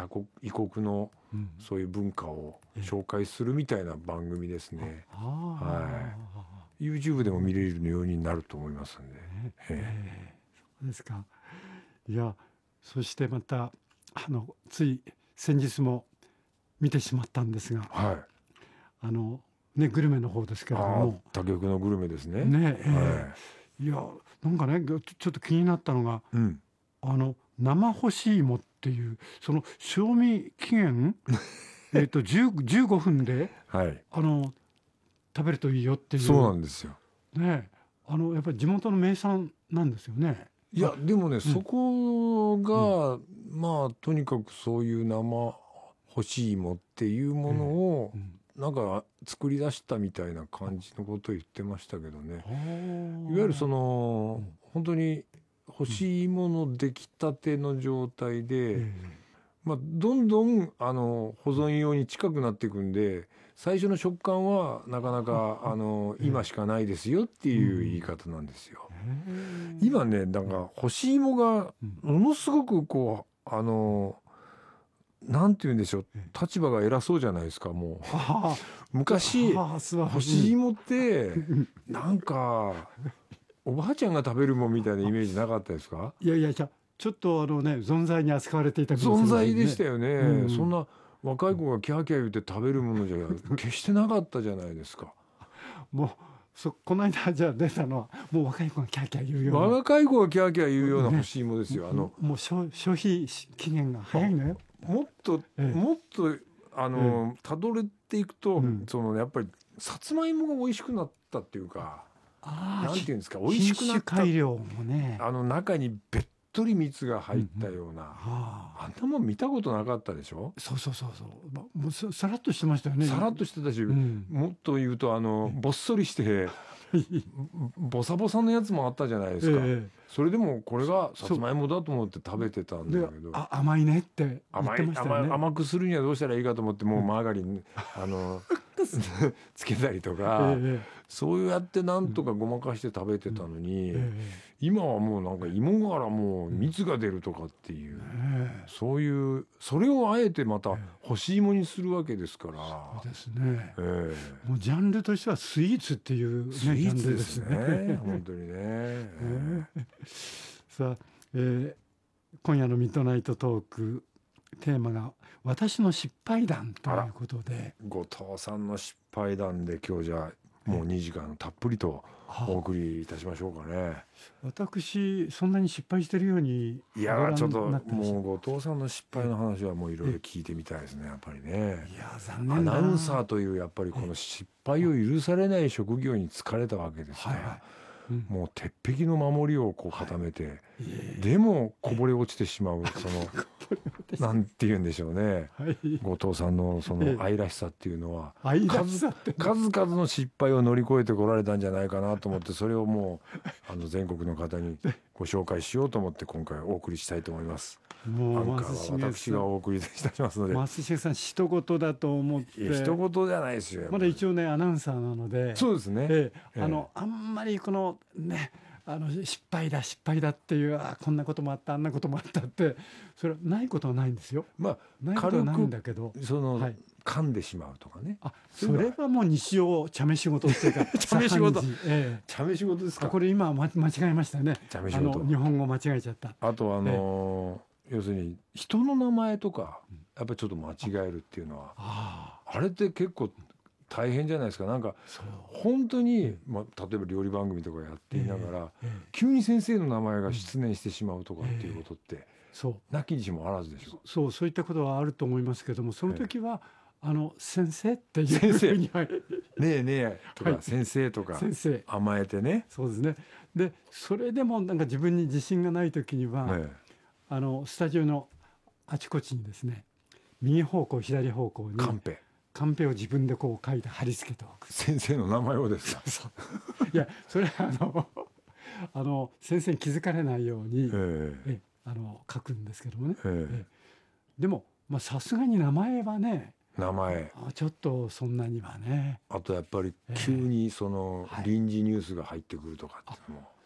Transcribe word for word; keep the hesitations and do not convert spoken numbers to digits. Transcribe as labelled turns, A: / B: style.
A: 他国異国のそういう文化を紹介するみたいな番組ですね、
B: うん、あ
A: はい、YouTube でも見れるようになると思いますんで、
B: ね
A: え
B: えー、そうですか。いや、そしてまたあのつい先日も見てしまったんですが、
A: はい、
B: あのね、グルメの方ですけれども、
A: 他局のグルメですね。
B: ねえ、
A: はい、
B: いやなんかねちょ、ちょっと気になったのが、
A: うん、
B: あの生干し芋っていうその賞味期限えっとじゅう、じゅうごふんで、
A: はい、
B: あの食べるといいよっていう。
A: そうなんですよ。
B: ね、あのやっぱり地元の名産なんですよね。
A: いやでもね、
B: うん、
A: そこが、
B: うん、
A: まあとにかくそういう生干し芋っていうものを、
B: ええ、うん、
A: なんか作り出したみたいな感じのことを言ってましたけどね。
B: い
A: いわゆるその、
B: うん、
A: 本当に干し芋の出来たての状態で、
B: え
A: まあ、どんどんあの保存用に近くなっていくんで、最初の食感はなかなかあの
B: え
A: 今しかないですよっていう言い方なんですよ。
B: ええ
A: 今ね、なんか干し芋が
B: うん
A: ものすごくこうあのなんて言うんでしょう、
B: え
A: 立場が偉そうじゃないですか。もう
B: はあ
A: 昔
B: はあすばら
A: 干
B: しい。
A: し芋ってなんかおばあちゃんが食べるもんみたいなイメージなかったですか？
B: いやいや、じゃちょっとあのね存在に扱われていたかもし
A: 存
B: れませんね。
A: 在でしたよね、
B: うんうん、
A: そんな若い子がキャーキャー言って食べるものじゃ決してなかったじゃないですか。
B: もうそこの間じゃあ出たのはもう若い子がキャーキャー言うような、
A: 若い子がキャーキャー言うような
B: ね、
A: 干し芋ですよ。あの
B: もう消消費期限が早いのよ。
A: もっと、
B: ええ、
A: もっとあのたど、れていくと、
B: うん、
A: そのやっぱりさつまいもが美味しくなったっていうか、
B: あ
A: なんていうんですか、美味しくな
B: 品種
A: った。
B: 改良もね。
A: あの中にべっとり蜜が入っ
B: うんうん、
A: たような、
B: はあ、
A: あんなもん見たことなかったでしょ。
B: そうそうそうそう、ま、もうささらっとしてましたよね。
A: さらっとしてたし、
B: うん、
A: もっと言うとあのぼっそりしてボサボサのやつもあったじゃないですか、
B: ええ、
A: それでもこれがさつまいもだと思って食べてたんだ
B: で
A: けど、
B: あ甘いねって言って
A: 甘い
B: ましたよね。
A: 甘い甘くするにはどうしたらいいかと思って、もうマーガリンあのつけたりとか、
B: ええ、
A: そうやってなんとかごまかして食べてたのに、
B: ええ、
A: 今はもうなんか芋からもう蜜が出るとかっていう、
B: ええ、
A: そういうそれをあえてまた干し芋にするわけですから、
B: そうですね。
A: ええ、
B: もうジャンルとしてはスイーツっていう、ね、
A: スイーツ
B: ジャンル
A: ですね本当にね、ええ、
B: さあ、えー今夜のミッドナイトトークテーマが私の失敗談ということで、
A: 後藤さんの失敗談で今日じゃあもうにじかんたっぷりとお送りいたしましょうかね。
B: 私そんなに失敗してるように
A: いやちょっと
B: なってまし
A: もう後藤さんの失敗の話はもういろいろ聞いてみたいですね、やっぱりね。
B: いや残念
A: ア
B: だな。
A: ナウンサーというやっぱりこの失敗を許されない職業に疲れたわけですから、
B: はいはい、うん、
A: もう鉄壁の守りをこう固めて、
B: はい、
A: でもこぼれ落ちてしまう、そのなんて言うんでしょうね、
B: はい、
A: 後藤さんのその愛らしさっていうのは、
B: 愛らしさって
A: 数々の失敗を乗り越えてこられたんじゃないかなと思って、それをもうあの全国の方にご紹介しようと思って今回お送りしたいと思います。
B: もう
A: アンカーは私がお送りいたしますので。
B: 松重さん一言だと思って。
A: 一言じゃないですよ。
B: まだ一応ねアナウンサーなので。
A: そうですね、
B: ええ、
A: ええ、
B: あのあんまりこのねあの失敗だ失敗だっていう、あこんなこともあったあんなこともあったってそれはないことはないんですよ。
A: まあ
B: ないことはないんだけど、
A: その、
B: はい、
A: 噛んでしまうとかね。
B: あそれはもう日曜茶目仕事っていうか
A: 茶目仕事、
B: ええ、
A: 茶目仕事ですか。
B: あこれ今間違えましたね。
A: 茶目仕事、
B: あの日本語間違えちゃった。
A: あとあのーええ、要するに人の名前とかやっぱりちょっと間違えるっていうのは、ああれって結構大変じゃないですか。なんか本当に、まあ、例えば料理番組とかやっていながら、えーえー、急に先生の名前が失念してしまうとかっていうことって、えー、そうなきにしもあらずでしょ。
B: そうそういったことはあると思いますけども、その時は、えー、あの先生っていう
A: 先生
B: にはい、
A: ねえねえとか、はい、先生とか先生甘えてね。
B: そうですね。でそれでもなんか自分に自信がない時には、えー、あのスタジオのあちこちにですね、右方向左方向に
A: カンペ
B: カンペを自分でこう書いて貼り付けておく。
A: 先生の名前をですか。
B: そういやそれはあのあの先生に気づかれないように、えー、えあの書くんですけどもね、えーえー、でもさすがに名前はね、
A: 名前
B: ちょっとそんなにはね。
A: あとやっぱり急にその臨時ニュースが入ってくるとかっていうのも、